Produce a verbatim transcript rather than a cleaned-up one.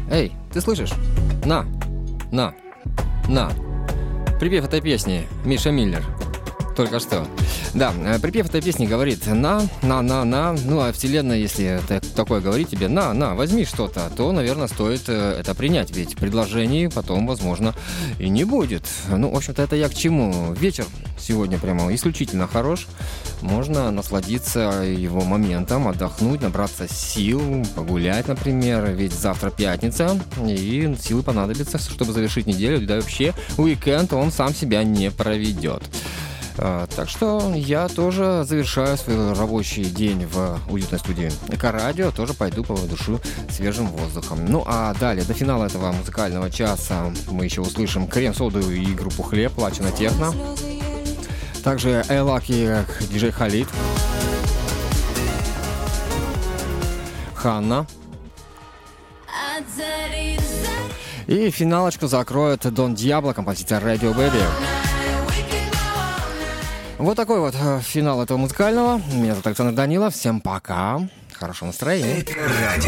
Эй, ты слышишь? На, на, на. Припев этой песни Миша Миллер. Только что. Да, припев этой песни говорит на, на, на, на. Ну, а вселенная, если такое говорит тебе, на, на, возьми что-то, то, наверное, стоит это принять. Ведь предложений потом, возможно, и не будет. Ну, в общем-то, это я к чему? Вечер сегодня прямо исключительно хорош. Можно насладиться его моментом, отдохнуть, набраться сил, погулять, например. Ведь завтра пятница, и силы понадобятся, чтобы завершить неделю. Да и вообще, уикенд он сам себя не проведет. Так что я тоже завершаю свой рабочий день в уютной студии Эко-радио, тоже пойду повыдышу свежим воздухом. Ну а далее, до финала этого музыкального часа мы еще услышим Крем-соду и группу Хлеб, Лачина Техно. Также Элаки, диджей Халид, Ханна. И финалочку закроет Дон Диабло, композиция Radio Baby. Вот такой вот финал этого музыкального. Меня зовут Александр Данилов. Всем пока. Хорошего настроения. Эко-радио.